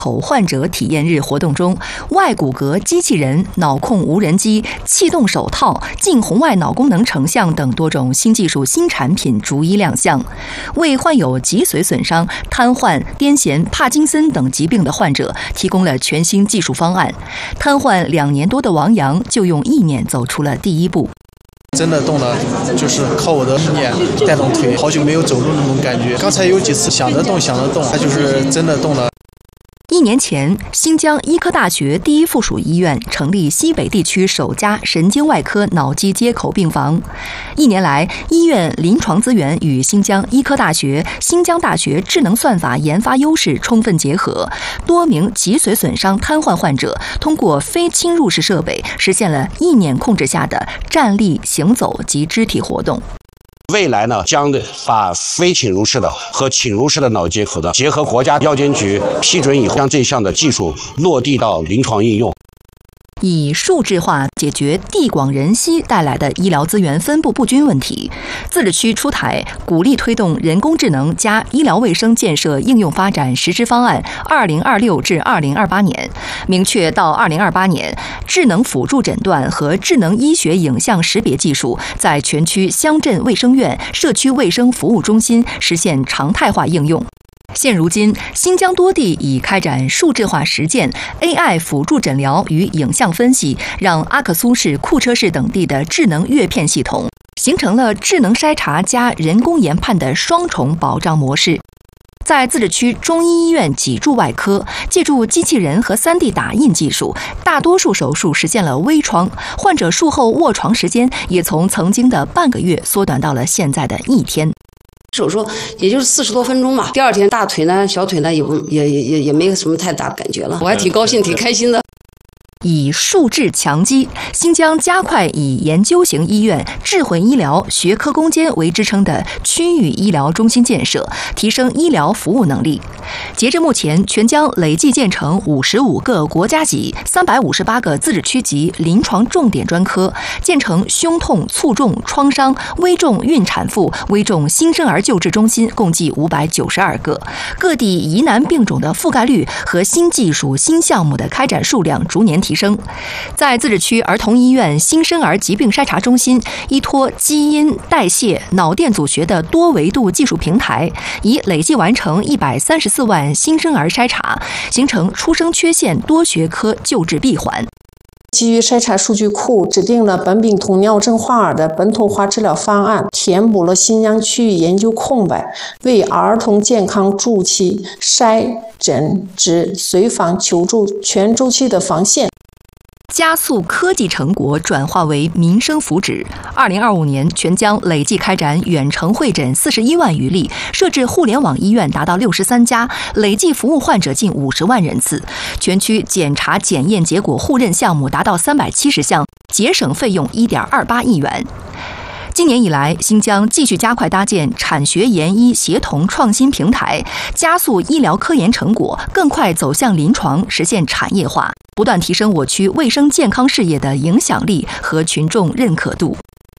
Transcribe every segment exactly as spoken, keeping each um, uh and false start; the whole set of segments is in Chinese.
口患者体验日活动中，外骨骼机器人、脑控无人机、气动手套、近红外脑功能成像等多种新技术新产品逐一亮相，为患有脊髓损伤、瘫痪、癫痫、帕金森等疾病的患者提供了全新技术方案。瘫痪两年多的王阳就用意念走出了第一步。 真的动了，就是靠我的意念带动腿，好久没有走路那种感觉。刚才有几次想得动想得动，它就是真的动了。 一年前，新疆医科大学第一附属医院成立西北地区首家神经外科脑机接口病房。一年来，医院临床资源与新疆医科大学、新疆大学智能算法研发优势充分结合，多名脊髓损伤瘫痪患者通过非侵入式设备，实现了意念控制下的站立、行走及肢体活动。 未来呢，将把非侵入式的和侵入式的脑接口的结合国家药监局批准以后，将这项的技术落地到临床应用。 以数字化解决地广人稀带来的医疗资源分布不均问题，自治区出台鼓励推动人工智能加医疗卫生建设应用发展实施方案二零二六至二零二八年，明确到二零二八年，智能辅助诊断和智能医学影像识别技术在全区乡镇卫生院、社区卫生服务中心实现常态化应用。现如今，新疆多地已开展数字化实践 A I 辅助诊疗与影像分析，让阿克苏市、库车市等地的智能阅片系统形成了智能筛查加人工研判的双重保障模式。在自治区中医医院脊柱外科，借助机器人和 三 D 打印技术，大多数手术实现了微创，患者术后卧床时间也从曾经的半个月缩短到了现在的一天。 手术也就是四十多分钟嘛，第二天大腿呢、小腿呢也不也也也也没有什么太大的感觉了，我还挺高兴、挺开心的。 以数字强基，新疆加快以研究型医院、智慧医疗、学科攻坚为支撑的区域医疗中心建设，提升医疗服务能力。截至目前，全疆累计建成五十五个国家级、三百五十八个自治区级临床重点专科，建成胸痛、卒中、创伤、危重孕产妇、危重新生儿救治中心，共计五百九十二个。各地疑难病种的覆盖率和新技术、新项目的开展数量逐年提升。提升，在自治区儿童医院新生儿疾病筛查中心，依托基因、代谢、脑电阻学的多维度技术平台，已累计完成一百三十四万新生儿筛查，形成出生缺陷多学科救治闭环。 基于筛查数据库，制定了苯丙酮尿症患儿的本土化治疗方案，填补了新疆区域研究空白，为儿童健康筑起筛、诊、治、随访、求助全周期的防线。 加速科技成果转化为民生福祉。二零二五年，全疆累计开展远程会诊四十一万余例，设置互联网医院达到六十三家，累计服务患者近五十万人次。全区检查检验结果互认项目达到三百七十项，节省费用一点二八亿元。今年以来，新疆继续加快搭建产学研医协同创新平台，加速医疗科研成果更快走向临床，实现产业化，不断提升我区卫生健康事业的影响力和群众认可度。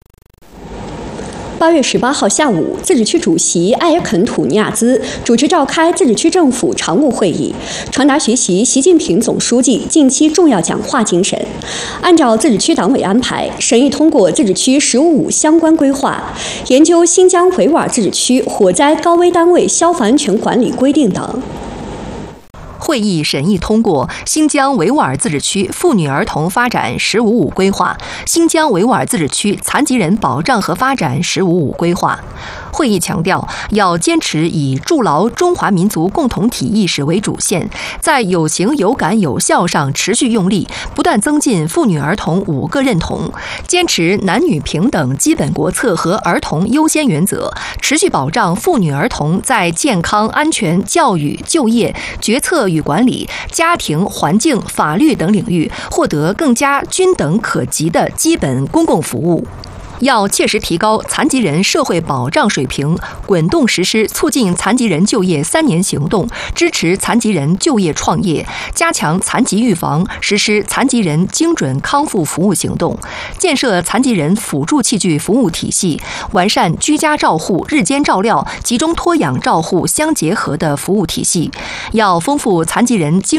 八月十八号下午，自治区主席埃尔肯土尼亚兹主持召开自治区政府常务会议，传达学习习近平总书记近期重要讲话精神。按照自治区党委安排，审议通过自治区“十五五”相关规划，研究新疆维吾尔自治区火灾高危单位消防安全管理规定等。 会议审议通过新疆维吾尔自治区妇女儿童发展“十五五”规划、新疆维吾尔自治区残疾人保障和发展“十五五”规划。会议强调，要坚持以筑牢中华民族共同体意识为主线，在有情有感有效上持续用力，不断增进妇女儿童五个认同，坚持男女平等基本国策和儿童优先原则，持续保障妇女儿童在健康、安全、教育、就业、决策与管理、家庭、环境、法律等领域获得更加均等可及的基本公共服务。要切实提高残疾人社会保障水平，滚动实施促进残疾人就业三年行动，支持残疾人就业创业，加强残疾预防，实施残疾人精准康复服务行动，建设残疾人辅助器具服务体系，完善居家照护、日间照料、集中托养照护相结合的服务体系。要丰富残疾人精